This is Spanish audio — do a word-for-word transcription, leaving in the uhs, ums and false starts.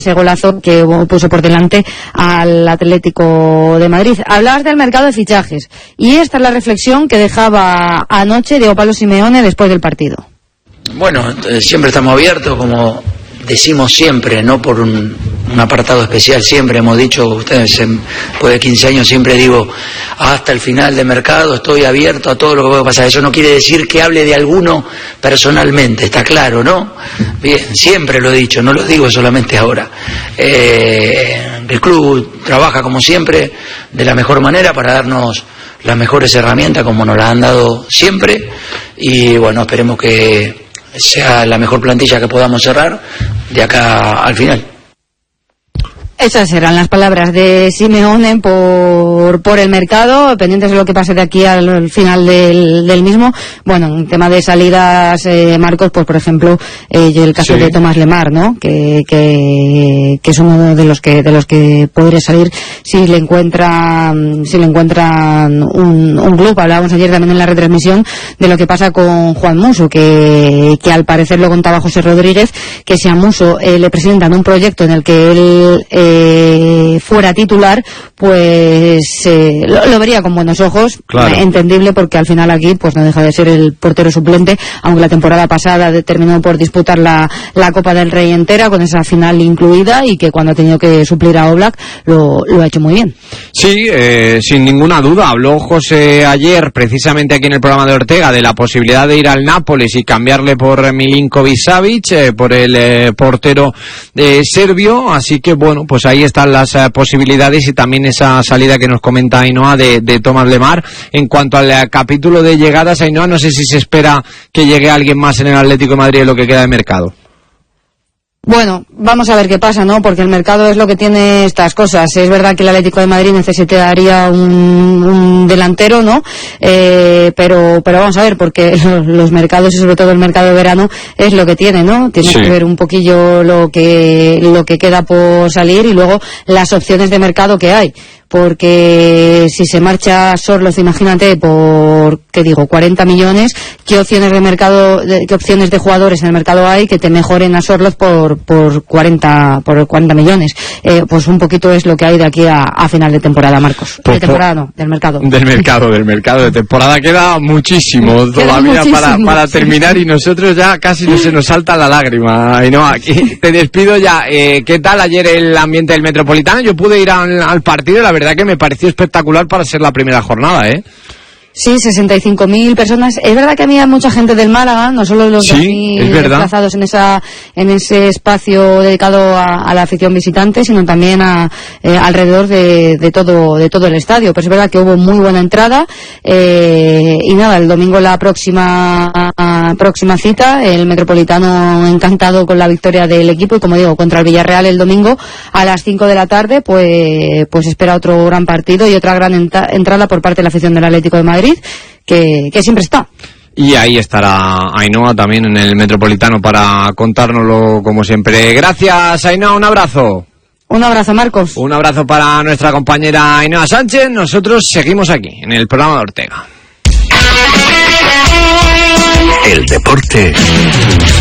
ese golazo que puso por delante al Atlético de Madrid. Hablabas del mercado de fichajes y esta es la reflexión que dejaba anoche Diego Pablo Simeone después del partido. Bueno, siempre estamos abiertos, como decimos siempre, no por un, un apartado especial, siempre hemos dicho, ustedes después de quince años siempre digo, hasta el final de mercado estoy abierto a todo lo que pueda pasar. Eso no quiere decir que hable de alguno personalmente, está claro, ¿no? Bien, siempre lo he dicho, no lo digo solamente ahora. Eh, el club trabaja como siempre de la mejor manera para darnos las mejores herramientas como nos las han dado siempre, y bueno, esperemos que sea la mejor plantilla que podamos cerrar de acá al final. Esas eran las palabras de Simeone por por el mercado, pendientes de lo que pase de aquí al final del, del mismo. Bueno, en tema de salidas, eh, Marcos, pues por ejemplo, eh, el caso sí. de Tomás Lemar, ¿no? Que, que que es uno de los que de los que podría salir si le encuentran si le encuentran un, un club. Hablábamos ayer también en la retransmisión de lo que pasa con Juan Musso, que que al parecer lo contaba José Rodríguez, que si a Musso eh, le presentan un proyecto en el que él eh, fuera titular, pues eh, lo, lo vería con buenos ojos, claro. Entendible, porque al final aquí pues no deja de ser el portero suplente, aunque la temporada pasada terminó por disputar la, la Copa del Rey entera, con esa final incluida, y que cuando ha tenido que suplir a Oblak lo, lo ha hecho muy bien. Sí, eh, sin ninguna duda. Habló José ayer, precisamente aquí en el programa de Ortega, de la posibilidad de ir al Nápoles y cambiarle por Milinković-Savić, eh, por el eh, portero eh, serbio, así que bueno, pues ahí están las uh, posibilidades, y también esa salida que nos comenta Ainhoa de, de Tomás Lemar. En cuanto al uh, capítulo de llegadas, Ainhoa, no sé si se espera que llegue alguien más en el Atlético de Madrid en lo que queda de mercado. Bueno, vamos a ver qué pasa, ¿no? Porque el mercado es lo que tiene estas cosas. Es verdad que el Atlético de Madrid necesitaría un, un delantero, ¿no? Eh, pero pero vamos a ver, porque los, los mercados, y sobre todo el mercado de verano, es lo que tiene, ¿no? Tienes sí. que ver un poquillo lo que lo que queda por salir, y luego las opciones de mercado que hay. Porque si se marcha Sorloz, imagínate, por, ¿qué digo?, cuarenta millones, ¿qué opciones de mercado, de, qué opciones de jugadores en el mercado hay que te mejoren a Sorloz por, por cuarenta, por cuarenta millones? Eh, pues un poquito es lo que hay de aquí a, a final de temporada, Marcos. Pues de temporada no, del mercado. Del mercado, del mercado, de temporada queda muchísimo queda todavía muchísimo, para, para sí. terminar, y nosotros ya casi no se nos salta la lágrima. Y no, aquí te despido ya. Eh, ¿Qué tal ayer el ambiente del Metropolitano? Yo pude ir al, al partido, la verdad verdad que me pareció espectacular para ser la primera jornada, ¿eh? Sí, sesenta y cinco mil personas. Es verdad que había mucha gente del Málaga, no solo los sí, desplazados en esa en ese espacio dedicado a, a la afición visitante, sino también a, eh, alrededor de, de todo de todo el estadio. Pero es verdad que hubo muy buena entrada, eh, y nada, el domingo la próxima a, próxima cita, el Metropolitano encantado con la victoria del equipo, y como digo, contra el Villarreal el domingo a las cinco de la tarde, pues pues espera otro gran partido y otra gran enta- entrada por parte de la afición del Atlético de Madrid. Que, que siempre está. Y ahí estará Ainhoa también en el Metropolitano para contárnoslo como siempre. Gracias, Ainhoa, un abrazo. Un abrazo, Marcos. Un abrazo para nuestra compañera Ainhoa Sánchez. Nosotros seguimos aquí en el programa de Ortega. El deporte